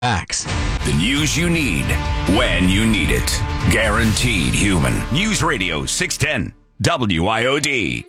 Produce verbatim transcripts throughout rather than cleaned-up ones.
Facts. The news you need when you need it. Guaranteed human. News Radio six ten W I O D.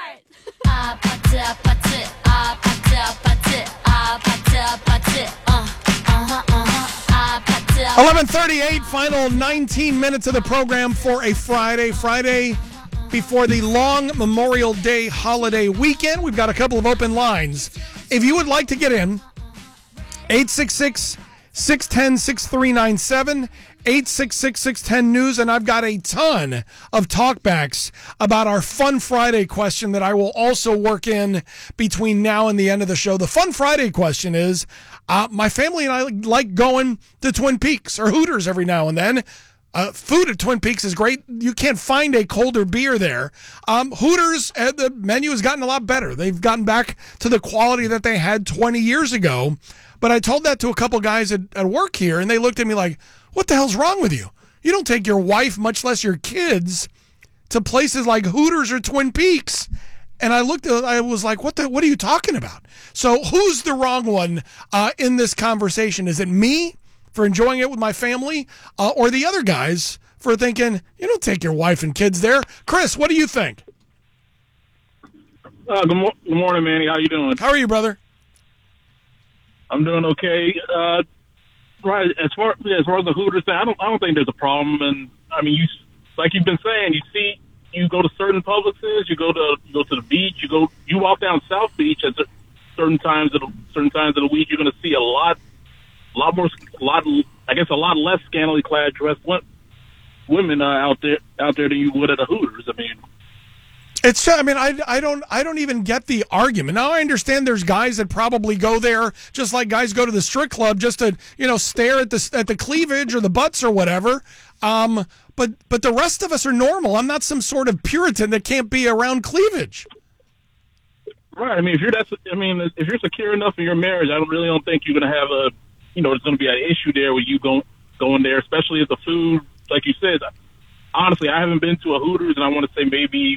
eleven thirty-eight, final nineteen minutes of the program for a Friday. Friday before the long Memorial Day holiday weekend. We've got a couple of open lines. If you would like to get in, eight six six, six one zero, six three nine seven, eight six six, six one zero, news, and I've got a ton of talkbacks about our Fun Friday question that I will also work in between now and the end of the show. The Fun Friday question is, uh, my family and I like going to Twin Peaks or Hooters every now and then. Uh, food at Twin Peaks is great. You can't find a colder beer there. Um, Hooters, uh, the menu has gotten a lot better. They've gotten back to the quality that they had twenty years ago. But I told that to a couple guys at, at work here, and they looked at me like, what the hell's wrong with you? You don't take your wife, much less your kids, to places like Hooters or Twin Peaks. And I looked at I was like, what the, what are you talking about? So who's the wrong one uh, in this conversation? Is it me for enjoying it with my family, uh, or the other guys for thinking, you don't take your wife and kids there? Chris, what do you think? Uh, good, mo- good morning, Manny. How you doing? How are you, brother? I'm doing okay. Uh, right, as far as far as the Hooters thing, I don't I don't think there's a problem. And I mean, you like you've been saying, you see, you go to certain Publixes, you go to you go to the beach, you go you walk down South Beach at certain times of the, certain times of the week, you're going to see a lot. A lot more, a lot, I guess, a lot less scantily clad dressed women uh, out there, out there than you would at a Hooters. I mean, it's. I mean, I, I don't, I don't even get the argument. Now I understand there's guys that probably go there just like guys go to the strip club just to, you know, stare at the at the cleavage or the butts or whatever. Um, but but the rest of us are normal. I'm not some sort of Puritan that can't be around cleavage. Right. I mean, if you're that's, I mean, if you're secure enough in your marriage, I don't really don't think you're going to have a. You know, there's going to be an issue there with you going going there, especially if the food, like you said. Honestly, I haven't been to a Hooters, and I want to say maybe,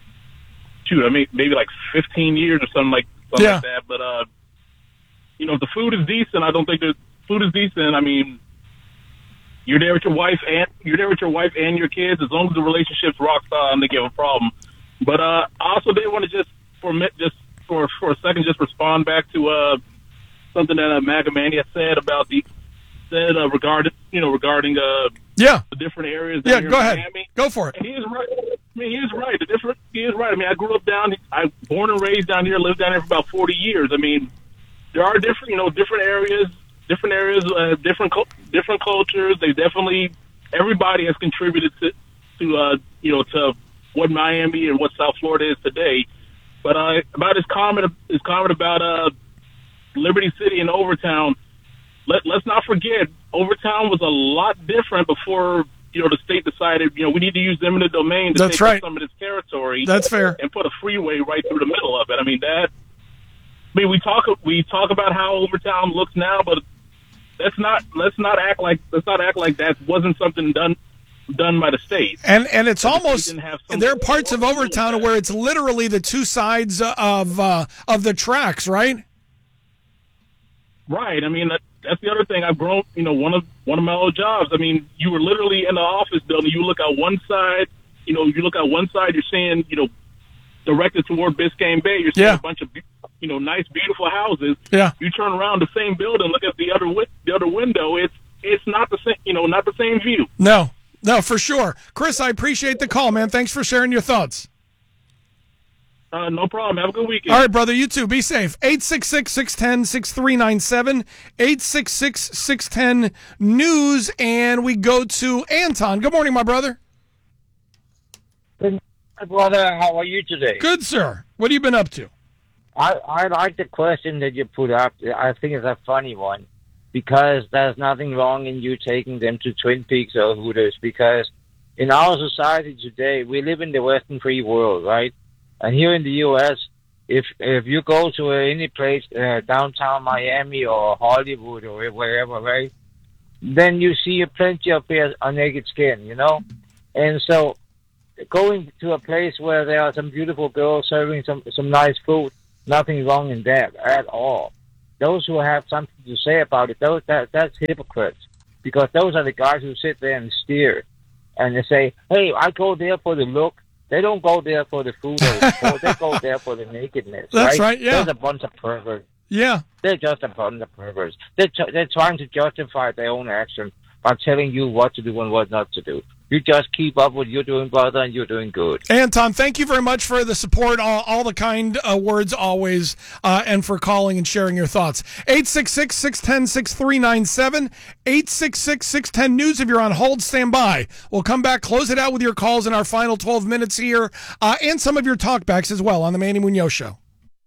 shoot, I mean, maybe like fifteen years or something like something yeah. like that. But uh, you know, if the food is decent, I don't think the food is decent. I mean, you're there with your wife and you're there with your wife and your kids. As long as the relationship's rock solid, and they give a problem. But uh, I also did want to just for just for for a second just respond back to uh. something that uh, Magamania said about the said uh, regarding you know regarding uh yeah the different areas. Yeah, here go in ahead, Miami. go for it. And he is right. I mean, he is right. The different he is right. I mean, I grew up down. I born and raised down here. Lived down here for about forty years. I mean, there are different you know different areas, different areas, uh, different different cultures. They definitely everybody has contributed to to uh you know to what Miami and what South Florida is today. But uh, about his comment his comment about uh. Liberty City and Overtown, let, let's not forget, Overtown was a lot different before, you know, the state decided, you know, we need to use eminent domain to That's take right. up some of this territory. That's fair. And put a freeway right through the middle of it. I mean, that, I mean, we talk, we talk about how Overtown looks now, but let's not, let's not act like, let's not act like that wasn't something done done by the state. And and it's but almost there are parts of Overtown where it's literally the two sides of uh, of the tracks, right? Right. I mean, that, that's the other thing. I've grown, you know, one of one of my old jobs. I mean, you were literally in the office building. You look out one side, you know, you look out one side, you're seeing, you know, directed toward Biscayne Bay, you're seeing yeah. a bunch of, you know, nice, beautiful houses. Yeah. You turn around the same building, look at the other wi- the other window. It's it's not the same, you know, not the same view. No, no, for sure. Chris, I appreciate the call, man. Thanks for sharing your thoughts. Uh, no problem. Have a good weekend. All right, brother. You too. Be safe. eight six six, six one zero, six three nine seven, eight six six, six one zero, news, and we go to Anton. Good morning, my brother. Good brother. How are you today? Good, sir. What have you been up to? I, I like the question that you put up. I think it's a funny one because there's nothing wrong in you taking them to Twin Peaks or Hooters because in our society today, we live in the Western free world, right? And here in the U S, if if you go to any place, uh, downtown Miami or Hollywood or wherever, right, then you see plenty of bare naked skin, you know? And so going to a place where there are some beautiful girls serving some, some nice food, nothing wrong in that at all. those who have something to say about it, those that that's hypocrites, because those are the guys who sit there and steer, and they say, "Hey, I go there for the look." They don't go there for the food, or they go there for the nakedness. That's right. right yeah. They're a bunch of perverts. Yeah. They're just a bunch of perverts. They're t- they're trying to justify their own action by telling you what to do and what not to do. You just keep up what you're doing, brother, and you're doing good. Anton, thank you very much for the support, all, all the kind uh, words always, uh, and for calling and sharing your thoughts. eight six six, six one zero, six three nine seven, eight six six, six one zero, news. If you're on hold, stand by. We'll come back, close it out with your calls in our final twelve minutes here, uh, and some of your talkbacks as well on the Manny Munoz Show.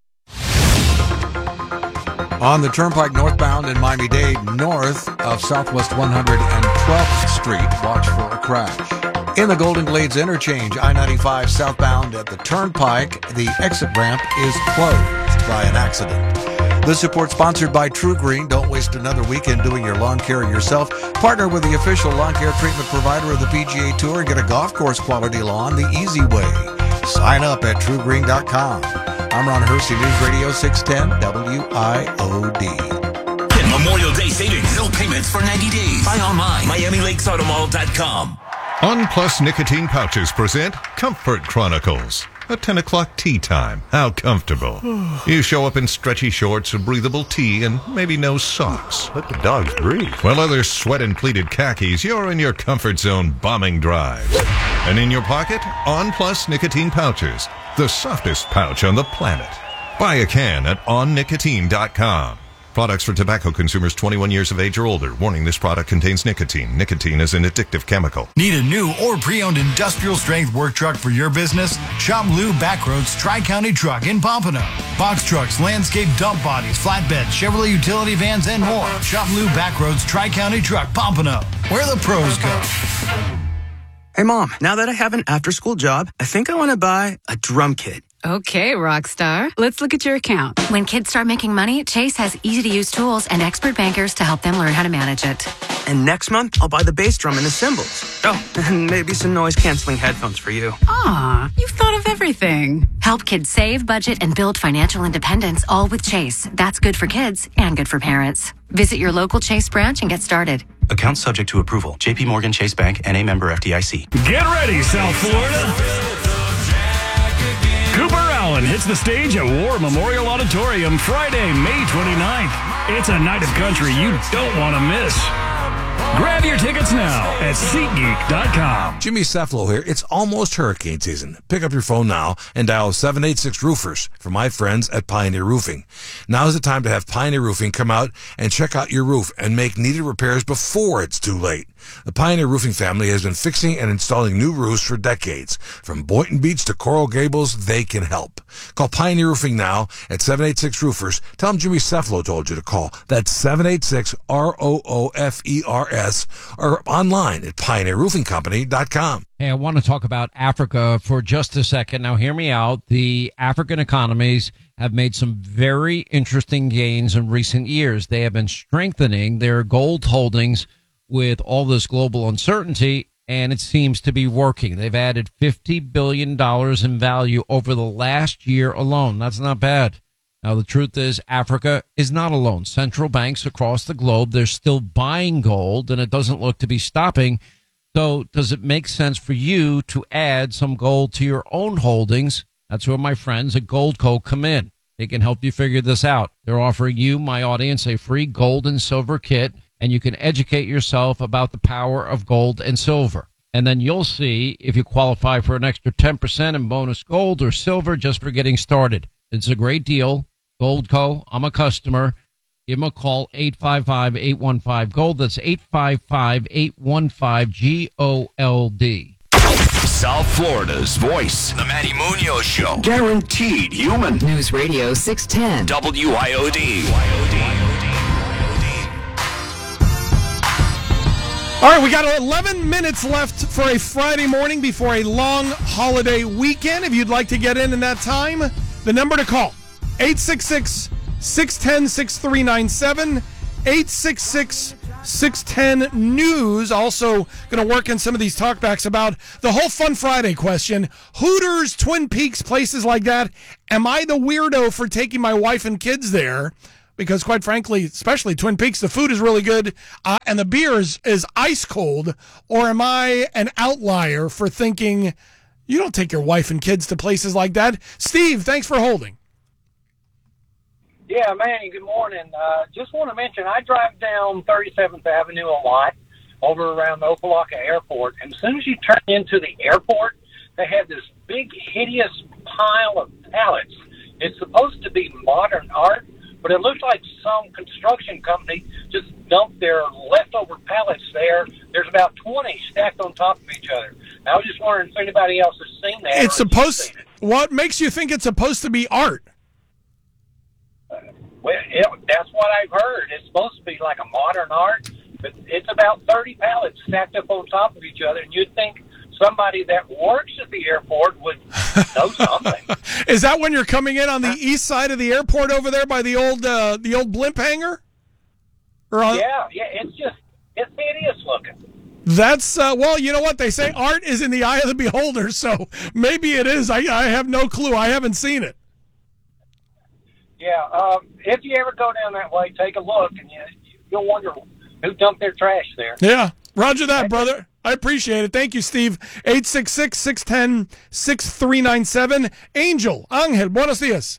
On the Turnpike northbound in Miami-Dade, north of Southwest one hundred twelfth Street, watch for a crash. In the Golden Glades interchange, I ninety-five southbound at the Turnpike, the exit ramp is closed by an accident. This report sponsored by True Green. Don't waste another weekend doing your lawn care yourself. Partner with the official lawn care treatment provider of the P G A Tour and get a golf course quality lawn the easy way. Sign up at true green dot com. I'm Ron Hersey, News Radio six ten W I O D. Get Memorial Day savings. No payments for ninety days. Buy online. Miami Lakes Auto Mall dot com. On Plus Nicotine Pouches present Comfort Chronicles. A ten o'clock tea time. How comfortable. You show up in stretchy shorts, a breathable tee, and maybe no socks. Let the dogs breathe. While others sweat in pleated khakis, you're in your comfort zone bombing drives. And in your pocket, On Plus Nicotine Pouches. The softest pouch on the planet. Buy a can at on nicotine dot com. Products for tobacco consumers twenty-one years of age or older. Warning, this product contains nicotine. Nicotine is an addictive chemical. Need a new or pre-owned industrial strength work truck for your business? Shop Lou Backroads Tri-County Truck in Pompano. Box trucks, landscape dump bodies, flatbeds, Chevrolet utility vans, and more. Shop Lou Backroads Tri-County Truck, Pompano, where the pros go. Hey, Mom, now that I have an after-school job, I think I want to buy a drum kit. Okay, Rockstar. Let's look at your account. When kids start making money, Chase has easy-to-use tools and expert bankers to help them learn how to manage it. And next month, I'll buy the bass drum and the cymbals. Oh, and maybe some noise-canceling headphones for you. Aw, you've thought of everything. Help kids save, budget, and build financial independence, all with Chase. That's good for kids and good for parents. Visit your local Chase branch and get started. Account subject to approval. J P Morgan Chase Bank, N A member F D I C. Get ready, South Florida. Cooper Allen hits the stage at War Memorial Auditorium Friday, May twenty-ninth. It's a night of country you don't want to miss. Grab your tickets now at SeatGeek dot com. Jimmy Cefalo here. It's almost hurricane season. Pick up your phone now and dial seven eight six roofers for my friends at Pioneer Roofing. Now is the time to have Pioneer Roofing come out and check out your roof and make needed repairs before it's too late. The Pioneer Roofing family has been fixing and installing new roofs for decades. From Boynton Beach to Coral Gables, they can help. Call Pioneer Roofing now at seven eight six roofers. Tell them Jimmy Cefalo told you to call. That's seven eight six R O O F E R S or online at pioneer roofing company dot com. Hey, I want to talk about Africa for just a second. Now, hear me out. The African economies have made some very interesting gains in recent years. They have been strengthening their gold holdings with all this global uncertainty, and it seems to be working. They've added fifty billion dollars in value over the last year alone. That's not bad. Now, the truth is Africa is not alone. Central banks across the globe, they're still buying gold, and it doesn't look to be stopping. So does it make sense for you to add some gold to your own holdings? That's where my friends at Goldco come in. They can help you figure this out. They're offering you, my audience, a free gold and silver kit, and you can educate yourself about the power of gold and silver. And then you'll see if you qualify for an extra ten percent in bonus gold or silver just for getting started. It's a great deal. Goldco, I'm a customer. Give them a call, eight five five, eight one five, GOLD. That's eight five five, eight one five, G O L D. South Florida's voice, the Manny Munoz Show. Guaranteed human. News Radio six ten. W I O D. All right, we got eleven minutes left for a Friday morning before a long holiday weekend. If you'd like to get in in that time, the number to call, eight six six, six one zero, six three nine seven, eight six six, six one zero, news. Also going to work in some of these talkbacks about the whole Fun Friday question. Hooters, Twin Peaks, places like that. Am I the weirdo for taking my wife and kids there? because, quite frankly, especially Twin Peaks, the food is really good uh, and the beer is, is ice cold? Or am I an outlier for thinking you don't take your wife and kids to places like that? Steve, thanks for holding. Yeah, Manny, good morning. Uh, just want to mention, I drive down thirty-seventh Avenue a lot over around the Opa-locka Airport, and as soon as you turn into the airport, they have this big, hideous pile of pallets. It's supposed to be modern art, but it looks like some construction company just dumped their leftover pallets there. There's about twenty stacked on top of each other. I was just wondering if anybody else has seen that. It's supposed. It. What makes you think it's supposed to be art? Well, it, that's what I've heard. It's supposed to be like a modern art, but it's about thirty pallets stacked up on top of each other, and you'd think somebody that works at the airport would know something. Is that when you're coming in on the east side of the airport over there by the old uh, the old blimp hangar? Or on... Yeah, yeah, it's just, it's hideous looking. That's, uh, well, you know what? They say art is in the eye of the beholder, so maybe it is. I, I have no clue. I haven't seen it. Yeah, um, if you ever go down that way, take a look, and you, you'll wonder who dumped their trash there. Yeah, roger that, brother. I appreciate it. Thank you, Steve. eight six six, six one zero, six three nine seven. Angel, Angel, buenos dias.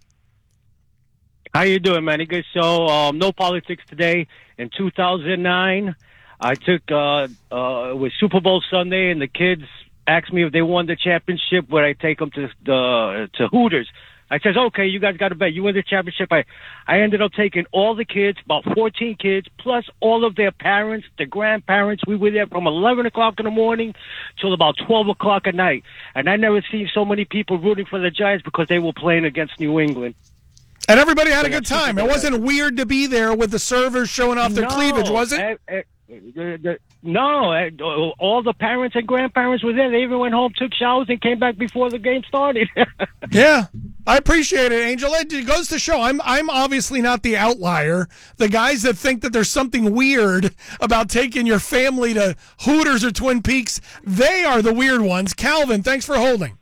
How you doing, man? Good show. Um, no politics today. In two thousand nine, I took, uh, uh, it was Super Bowl Sunday, and the kids asked me if they won the championship, would I take them to, the, to Hooters. I says, okay, you guys got to bet. You win the championship. I, I ended up taking all the kids, about fourteen kids, plus all of their parents, their grandparents. We were there from eleven o'clock in the morning till about twelve o'clock at night. And I never seen so many people rooting for the Giants because they were playing against New England. And everybody had a good time. It wasn't weird to be there with the servers showing off their no, cleavage, was it? Uh, uh, the, the, no, uh, all the parents and grandparents were there. They even went home, took showers, and came back before the game started. Yeah, I appreciate it, Angel. It goes to show I'm I'm obviously not the outlier. The guys that think that there's something weird about taking your family to Hooters or Twin Peaks, they are the weird ones. Calvin, thanks for holding.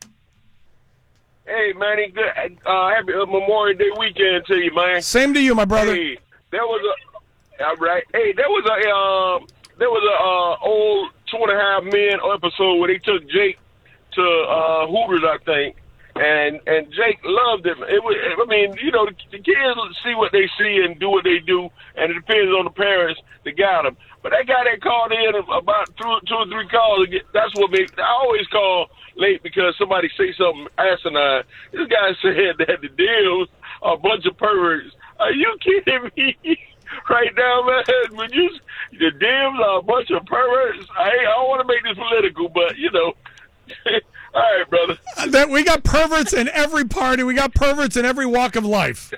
Hey, Manny, good, uh, happy Memorial Day weekend to you, man. Same to you, my brother. Hey, there was a, all right. Hey, there was a, um, there was a uh, old Two and a Half Men episode where they took Jake to uh, Hooters, I think, and and Jake loved it. It was, I mean, you know, the, the kids see what they see and do what they do, and it depends on the parents that got them. But that guy that called in about two, two or three calls, that's what made. I always call late because somebody say something asinine. This guy said that the deals are a bunch of perverts. Are you kidding me? Right now, man, when you the deals are a bunch of perverts. I, I don't want to make this political, but you know. All right, brother. That we got perverts in every party. We got perverts in every walk of life.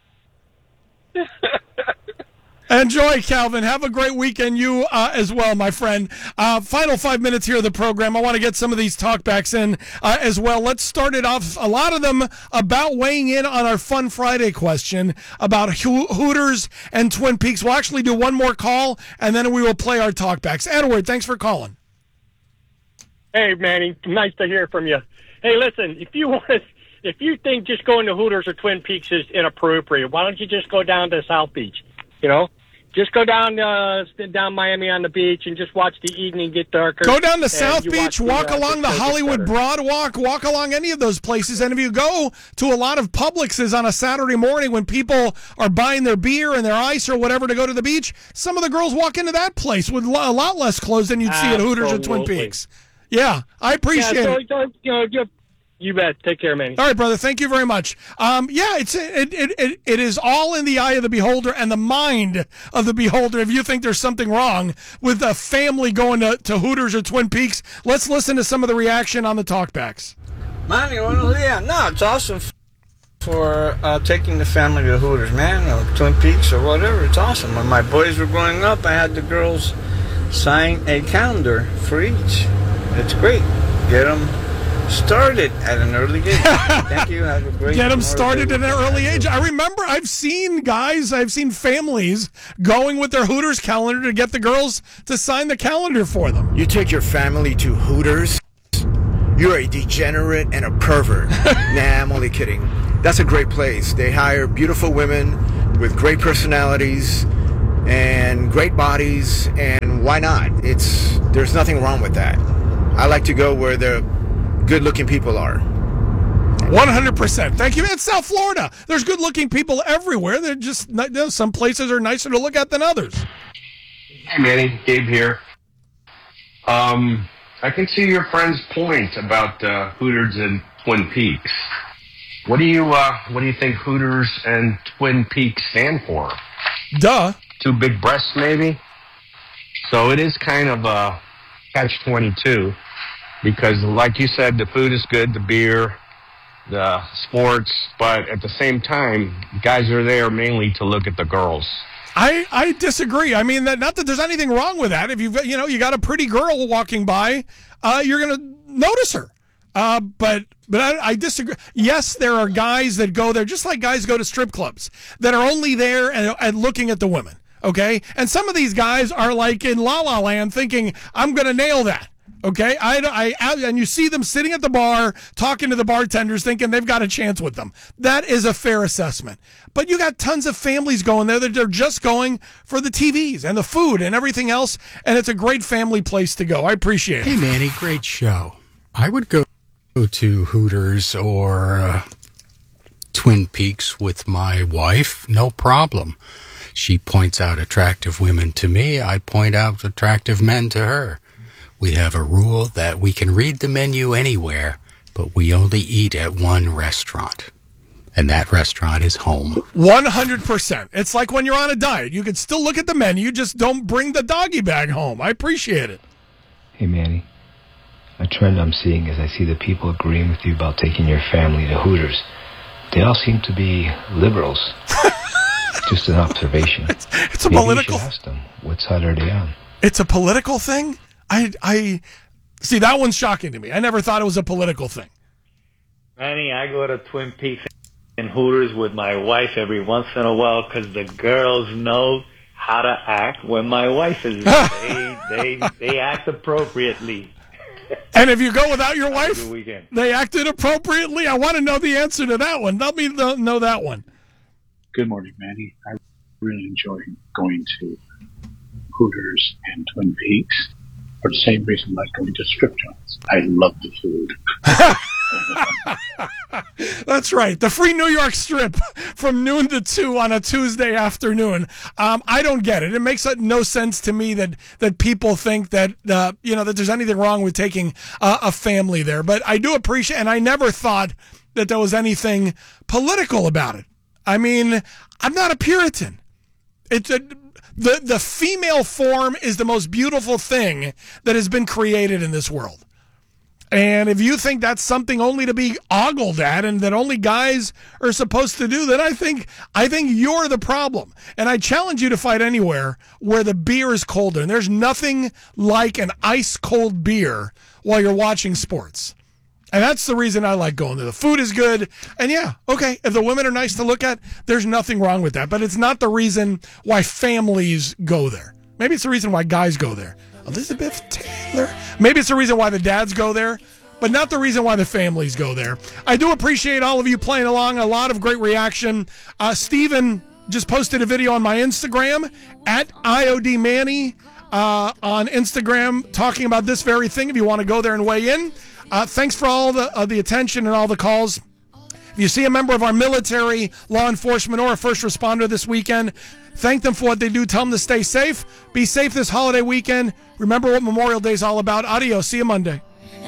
Enjoy, Calvin. Have a great weekend. You uh, as well, my friend. Uh, final five minutes here of the program. I want to get some of these talkbacks in uh, as well. Let's start it off. A lot of them about weighing in on our Fun Friday question about Ho- Hooters and Twin Peaks. We'll actually do one more call, and then we will play our talkbacks. Edward, thanks for calling. Hey, Manny. Nice to hear from you. Hey, listen, if you want, if you think just going to Hooters or Twin Peaks is inappropriate, why don't you just go down to South Beach? You know, just go down uh, down Miami on the beach and just watch the evening get darker. Go down to South Beach, the, walk uh, along the Hollywood Broad Walk, walk along any of those places. And if you go to a lot of Publixes on a Saturday morning when people are buying their beer and their ice or whatever to go to the beach, some of the girls walk into that place with a lot less clothes than you'd see at Hooters or Twin Peaks. Yeah, I appreciate yeah, so, it. So, you know, you, you bet. Take care, man. All right, brother. Thank you very much. Um, yeah, it's it, it it it is all in the eye of the beholder and the mind of the beholder. If you think there's something wrong with a family going to, to Hooters or Twin Peaks, let's listen to some of the reaction on the talkbacks. Manny, well, yeah, no, it's awesome for uh, taking the family to Hooters, man, or Twin Peaks or whatever. It's awesome. When my boys were growing up, I had the girls sign a calendar for each. It's great. Get them started at an early age. Thank you. Have a great Get them started at an early age. I remember I've seen guys, I've seen families going with their Hooters calendar to get the girls to sign the calendar for them. You take your family to Hooters, you're a degenerate and a pervert. Nah, I'm only kidding. That's a great place. They hire beautiful women with great personalities and great bodies, and why not? It's there's nothing wrong with that. I like to go where the good-looking people are. one hundred percent. Thank you. It's South Florida. There's good-looking people everywhere. They're just you know, some places are nicer to look at than others. Hey, Manny. Gabe here. Um, I can see your friend's point about uh, Hooters and Twin Peaks. What do you uh, What do you think Hooters and Twin Peaks stand for? Duh. Two big breasts, maybe. So it is kind of a catch twenty-two, because, like you said, the food is good, the beer, the sports, but at the same time, guys are there mainly to look at the girls. I, I disagree. I mean, that not that there's anything wrong with that. If you've got, you know, you got a pretty girl walking by, uh, you're going to notice her. Uh, but but I, I disagree. Yes, there are guys that go there, just like guys go to strip clubs, that are only there and, and looking at the women, okay? And some of these guys are like in La La Land thinking, I'm going to nail that. Okay, I, I, and you see them sitting at the bar talking to the bartenders thinking they've got a chance with them. That is a fair assessment. But you got tons of families going there that are just going for the T Vs and the food and everything else, and it's a great family place to go. I appreciate it. Hey, Manny, great show. I would go to Hooters or uh, Twin Peaks with my wife, no problem. She points out attractive women to me. I point out attractive men to her. We have a rule that we can read the menu anywhere, but we only eat at one restaurant. And that restaurant is home. one hundred percent. It's like when you're on a diet. You can still look at the menu, just don't bring the doggy bag home. I appreciate it. Hey, Manny. A trend I'm seeing is I see the people agreeing with you about taking your family to Hooters. They all seem to be liberals. Just an observation. It's, it's a Maybe political... you should ask them, what side are they on? It's a political thing? I, I see, that one's shocking to me. I never thought it was a political thing. Manny, I go to Twin Peaks and Hooters with my wife every once in a while because the girls know how to act when my wife is there. they, they, they act appropriately. And if you go without your Have a wife, good weekend. they acted appropriately? I want to know the answer to that one. Let me know that one. Good morning, Manny. I really enjoy going to Hooters and Twin Peaks for the same reason I like going to strip joints. I love the food. That's right. The free New York strip from noon to two on a Tuesday afternoon. Um, I don't get it. It makes no sense to me that, that people think that, uh, you know, that there's anything wrong with taking uh, a family there. But I do appreciate, and I never thought that there was anything political about it. I mean, I'm not a Puritan. It's a, the, the female form is the most beautiful thing that has been created in this world. And if you think that's something only to be ogled at and that only guys are supposed to do, then I think I think you're the problem. And I challenge you to fight anywhere where the beer is colder. And there's nothing like an ice-cold beer while you're watching sports. And that's the reason I like going there. The food is good. And yeah, okay, if the women are nice to look at, there's nothing wrong with that. But it's not the reason why families go there. Maybe it's the reason why guys go there. Elizabeth Taylor. Maybe it's the reason why the dads go there, but not the reason why the families go there. I do appreciate all of you playing along. A lot of great reaction. Uh, Steven just posted a video on my Instagram, at I O D Manny uh, on Instagram, talking about this very thing if you want to go there and weigh in. Uh, thanks for all the uh, the attention and all the calls. If you see a member of our military, law enforcement, or a first responder this weekend, thank them for what they do. Tell them to stay safe. Be safe this holiday weekend. Remember what Memorial Day is all about. Adios. See you Monday.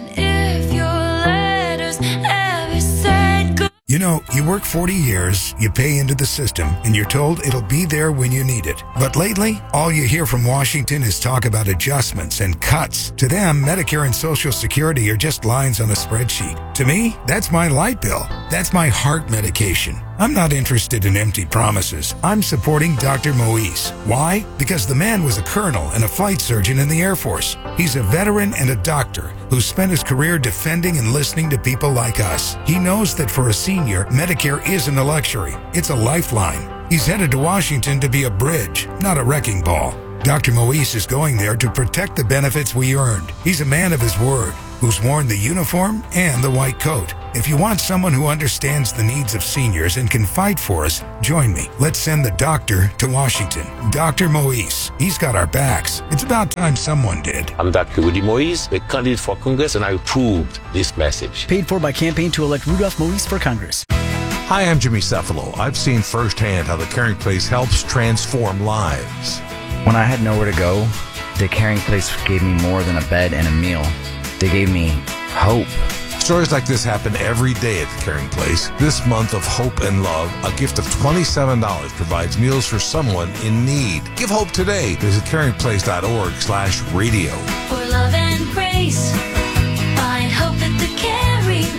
You know, you work forty years, you pay into the system, and you're told it'll be there when you need it. But lately, all you hear from Washington is talk about adjustments and cuts. To them, Medicare and Social Security are just lines on a spreadsheet. To me, that's my light bill. That's my heart medication. I'm not interested in empty promises. I'm supporting Doctor Moise. Why? Because the man was a colonel and a flight surgeon in the Air Force. He's a veteran and a doctor who spent his career defending and listening to people like us. He knows that for a senior, Medicare isn't a luxury. It's a lifeline. He's headed to Washington to be a bridge, not a wrecking ball. Doctor Moise is going there to protect the benefits we earned. He's a man of his word, who's worn the uniform and the white coat. If you want someone who understands the needs of seniors and can fight for us, join me. Let's send the doctor to Washington. Doctor Moise. He's got our backs. It's about time someone did. I'm Doctor Rudy Moise, a candidate for Congress, and I approved this message. Paid for by campaign to elect Rudolph Moise for Congress. Hi, I'm Jimmy Cephalo. I've seen firsthand how the Caring Place helps transform lives. When I had nowhere to go, the Caring Place gave me more than a bed and a meal. They gave me hope. Stories like this happen every day at the Caring Place. This month of hope and love, a gift of twenty-seven dollars provides meals for someone in need. Give hope today. Visit caring place dot org slash radio. For love and grace, find hope at the Caring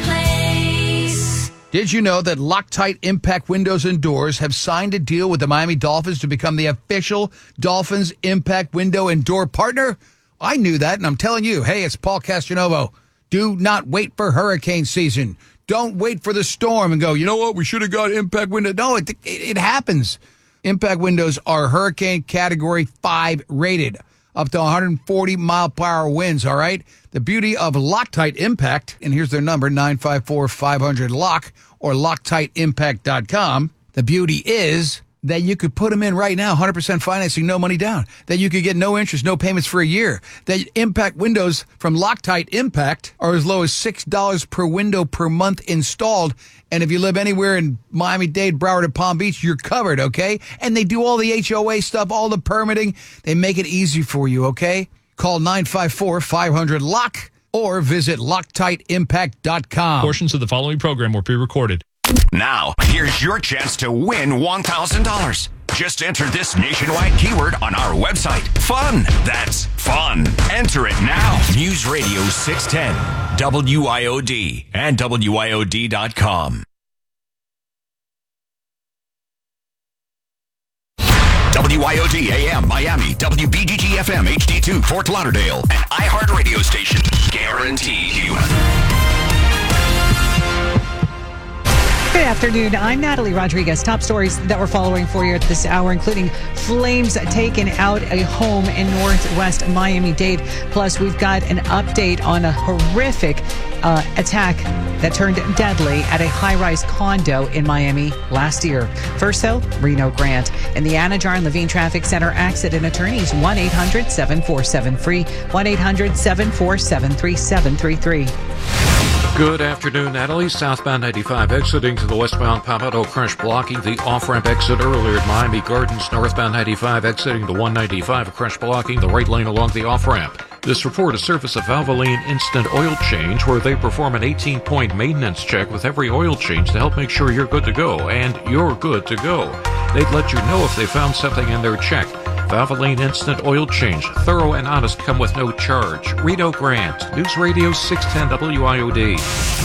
Place. Did you know that Loctite Impact Windows and Doors have signed a deal with the Miami Dolphins to become the official Dolphins Impact Window and Door partner? I knew that, and I'm telling you, hey, it's Paul Castanovo. Do not wait for hurricane season. Don't wait for the storm and go, you know what, we should have got impact window. No, it, it, it happens. Impact windows are hurricane category five rated, up to one hundred forty mile per hour winds, all right? The beauty of Loctite Impact, and here's their number, nine five four, five hundred, LOCK, or Loctite Impact dot com. The beauty is that you could put them in right now, one hundred percent financing, no money down. That you could get no interest, no payments for a year. That Impact windows from Loctite Impact are as low as six dollars per window per month installed. And if you live anywhere in Miami-Dade, Broward, and Palm Beach, you're covered, okay? And they do all the H O A stuff, all the permitting. They make it easy for you, okay? Call nine five four, five hundred, LOCK or visit Loctite Impact dot com. Portions of the following program were pre-recorded. Now, here's your chance to win one thousand dollars. Just enter this nationwide keyword on our website. Fun. That's fun. Enter it now. News Radio six ten, W I O D, and W I O D dot com. W I O D A M Miami, W B G G F M H D two Fort Lauderdale, and iHeart Radio Station. Guaranteed human. Good afternoon. I'm Natalie Rodriguez. Top stories that we're following for you at this hour, including flames taking out a home in northwest Miami-Dade. Plus, we've got an update on a horrific uh, attack that turned deadly at a high-rise condo in Miami last year. First, though, Reno Grant. And the Anna Jar and Levine Traffic Center accident attorneys, one eight hundred, seven four seven, free, one eight hundred, seven four seven, three seven three three. Good afternoon, Natalie. Southbound ninety-five exiting to the westbound Palmetto Crunch, blocking the off-ramp exit earlier at Miami Gardens. Northbound ninety-five exiting to one ninety-five, Crunch blocking the right lane along the off-ramp. This report is service of Valvoline Instant Oil Change, where they perform an eighteen-point maintenance check with every oil change to help make sure you're good to go, and you're good to go. They'd let you know if they found something in their check. Valvoline Instant Oil Change. Thorough and honest, come with no charge. Reno Grant. News Radio six ten W I O D.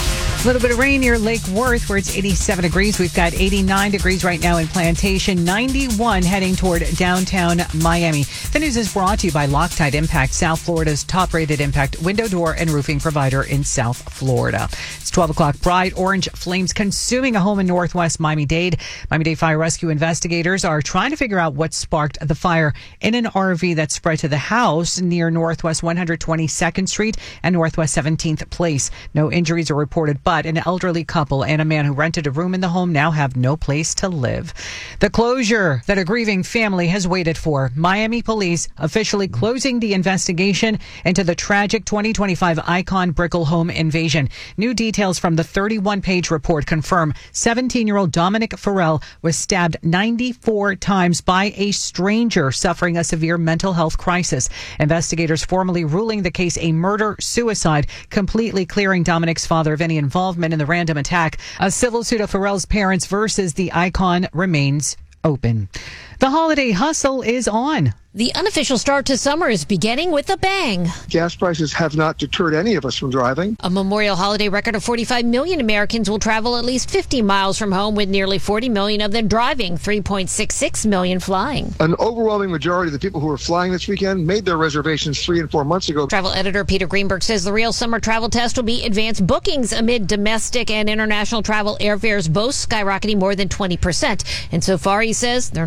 A little bit of rain near Lake Worth, where it's eighty-seven degrees. We've got eighty-nine degrees right now in Plantation, ninety-one heading toward downtown Miami. The news is brought to you by Loctite Impact, South Florida's top-rated impact window, door, and roofing provider in South Florida. It's twelve o'clock. Bright orange flames consuming a home in northwest Miami-Dade. Miami-Dade Fire Rescue investigators are trying to figure out what sparked the fire in an R V that spread to the house near northwest one hundred twenty-second Street and northwest seventeenth Place. No injuries are reported, but But an elderly couple and a man who rented a room in the home now have no place to live. The closure that a grieving family has waited for. Miami police officially closing the investigation into the tragic twenty twenty-five Icon Brickell home invasion. New details from the thirty-one page report confirm seventeen-year-old Dominic Farrell was stabbed ninety-four times by a stranger suffering a severe mental health crisis. Investigators formally ruling the case a murder-suicide, completely clearing Dominic's father of any involvement in the random attack. A civil suit of Farrell's parents versus the Icon remains open. The holiday hustle is on. The unofficial start to summer is beginning with a bang. Gas prices have not deterred any of us from driving. A Memorial holiday record of forty-five million Americans will travel at least fifty miles from home, with nearly forty million of them driving, three point six six million flying. An overwhelming majority of the people who are flying this weekend made their reservations three and four months ago. Travel editor Peter Greenberg says the real summer travel test will be advanced bookings amid domestic and international travel airfares both skyrocketing more than twenty percent. And so far, he says, they're not looking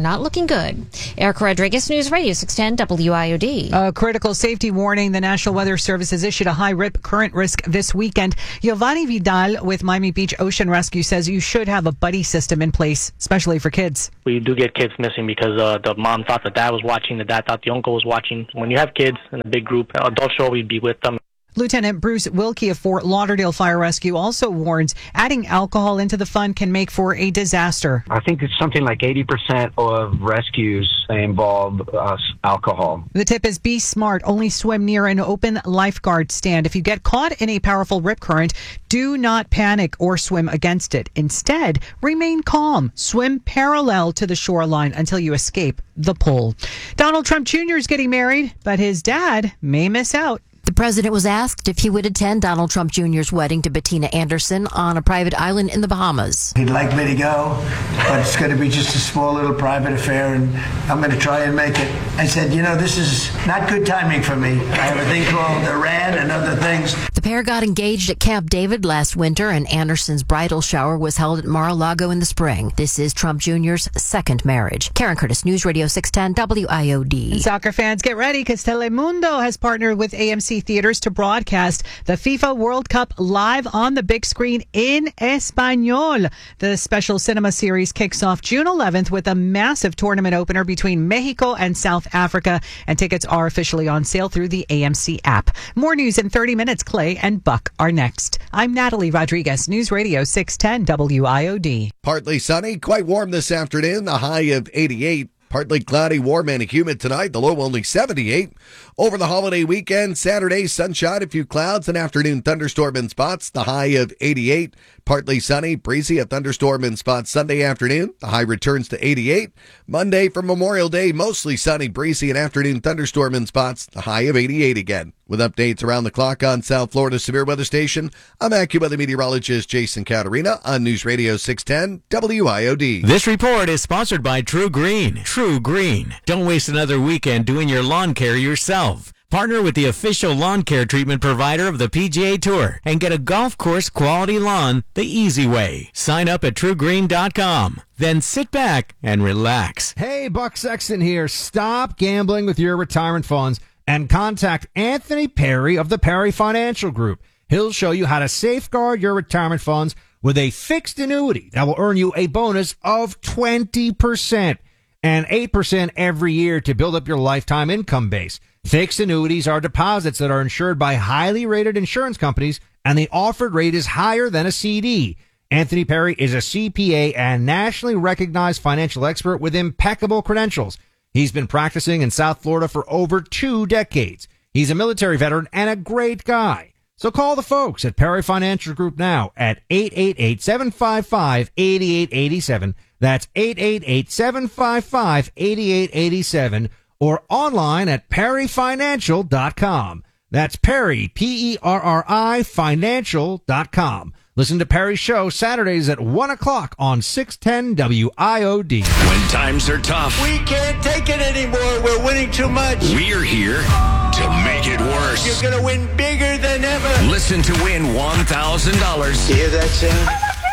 looking good. Erica Rodriguez, News Radio six ten W I O D. A critical safety warning. The National Weather Service has issued a high rip current risk this weekend. Giovanni Vidal with Miami Beach Ocean Rescue says you should have a buddy system in place, especially for kids. We do get kids missing because uh, the mom thought the dad was watching, the dad thought the uncle was watching. When you have kids in a big group, adults should always be with them. Lieutenant Bruce Wilkie of Fort Lauderdale Fire Rescue also warns adding alcohol into the fun can make for a disaster. I think it's something like eighty percent of rescues involve uh, alcohol. The tip is be smart. Only swim near an open lifeguard stand. If you get caught in a powerful rip current, do not panic or swim against it. Instead, remain calm. Swim parallel to the shoreline until you escape the pull. Donald Trump Junior is getting married, but his dad may miss out. The president was asked if he would attend Donald Trump Junior's wedding to Bettina Anderson on a private island in the Bahamas. He'd like me to go, but it's going to be just a small little private affair, and I'm going to try and make it. I said, you know, this is not good timing for me. I have a thing called Iran and other things. The pair got engaged at Camp David last winter, and Anderson's bridal shower was held at Mar-a-Lago in the spring. This is Trump Junior's second marriage. Karen Curtis, News Radio six ten W I O D. And soccer fans, get ready because Telemundo has partnered with A M C Theaters to broadcast the FIFA World Cup live on the big screen in Español. The special cinema series kicks off June eleventh with a massive tournament opener between Mexico and South Africa, and tickets are officially on sale through the A M C app. More news in thirty minutes. Clay and Buck are next. I'm Natalie Rodriguez, News Radio six ten W I O D. Partly sunny, quite warm this afternoon, the high of eighty-eight. Partly cloudy, warm and humid tonight, the low only seventy-eight. Over the holiday weekend, Saturday, sunshine, a few clouds, an afternoon thunderstorm in spots, the high of eighty-eight. Partly sunny, breezy, a thunderstorm in spots Sunday afternoon, the high returns to eighty-eight. Monday for Memorial Day, mostly sunny, breezy, an afternoon thunderstorm in spots, the high of eighty-eight again. With updates around the clock on South Florida's Severe Weather Station, I'm AccuWeather meteorologist Jason Caterina on News Radio six ten W I O D. This report is sponsored by True Green. True Green. Don't waste another weekend doing your lawn care yourself. Partner with the official lawn care treatment provider of the P G A Tour and get a golf course quality lawn the easy way. Sign up at true green dot com. Then sit back and relax. Hey, Buck Sexton here. Stop gambling with your retirement funds and contact Anthony Perry of the Perry Financial Group. He'll show you how to safeguard your retirement funds with a fixed annuity that will earn you a bonus of twenty percent and eight percent every year to build up your lifetime income base. Fixed annuities are deposits that are insured by highly rated insurance companies, and the offered rate is higher than a C D. Anthony Perry is a C P A and nationally recognized financial expert with impeccable credentials. He's been practicing in South Florida for over two decades. He's a military veteran and a great guy. So call the folks at Perry Financial Group now at eight eight eight, seven five five, eight eight eight seven. That's eight eight eight, seven five five, eight eight eight seven. Or online at perry financial dot com. That's Perry, P E R R I, financial dot com. Listen to Perry's show Saturdays at one o'clock on six ten W I O D. When times are tough, We can't take it anymore. We're winning too much. we're here to make it worse. You're going to win bigger than ever. Listen to win one thousand dollars. You hear that sound?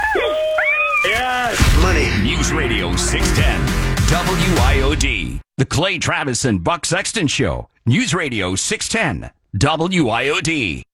Yes. Money. News Radio six ten W I O D. The Clay Travis and Buck Sexton Show. News Radio six ten W I O D.